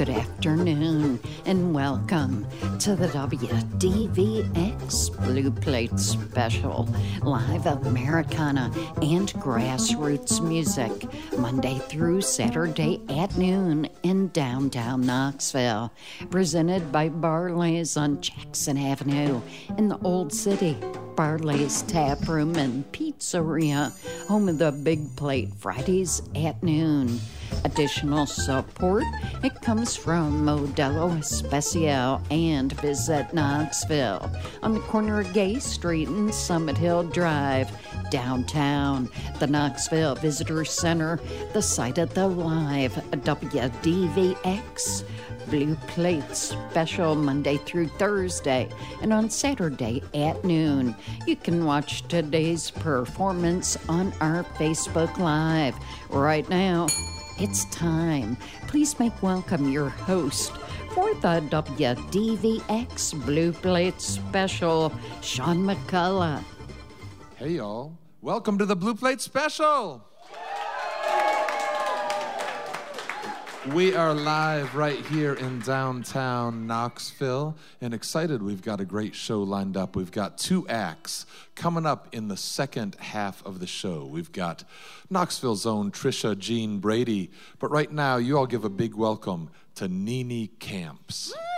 good afternoon, and welcome to the WDVX Blue Plate Special, live Americana and grassroots music, Monday through Saturday at noon in downtown Knoxville, presented by Barley's on Jackson Avenue in the Old City. Barley's Tap Room and Pizzeria, home of the Big Plate Fridays at noon. Additional support, it comes from Modelo Especial and Visit Knoxville on the corner of Gay Street and Summit Hill Drive, downtown. The Knoxville Visitor Center, the site of the live WDVX Blue Plate Special Monday through Thursday and on Saturday at noon. You can watch today's performance on our Facebook Live. Right now, it's time. Please make welcome your host for the WDVX Blue Plate Special, Sean McCullough. Hey, y'all. Welcome to the Blue Plate Special. We are live right here in downtown Knoxville and excited. We've got a great show lined up. We've got two acts coming up in the second half of the show. We've got Knoxville's own Trisha Jean Brady. But right now, you all give a big welcome to Nene Camps.